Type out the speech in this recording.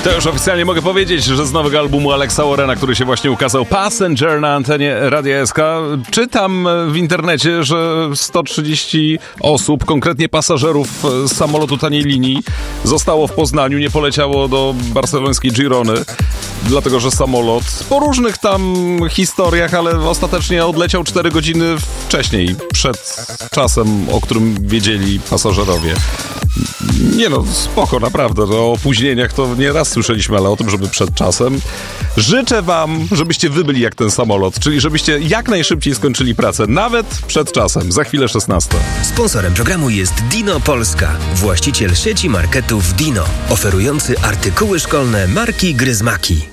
To już oficjalnie mogę powiedzieć, że z nowego albumu Alexa Warrena, który się właśnie ukazał, Passenger na antenie Radia SK, czytam w internecie, że 130 osób, konkretnie pasażerów z samolotu taniej linii, zostało w Poznaniu, nie poleciało do barcelońskiej Girony, dlatego że samolot po różnych tam historiach, ale ostatecznie odleciał 4 godziny wcześniej, przed czasem, o którym wiedzieli pasażerowie. Nie no, spoko, naprawdę. O opóźnieniach to nie raz słyszeliśmy, ale o tym, żeby przed czasem. Życzę wam, żebyście wy byli jak ten samolot, czyli żebyście jak najszybciej skończyli pracę, nawet przed czasem. Za chwilę 16. Sponsorem programu jest Dino Polska, właściciel sieci marketów Dino, oferujący artykuły szkolne marki Gryzmaki.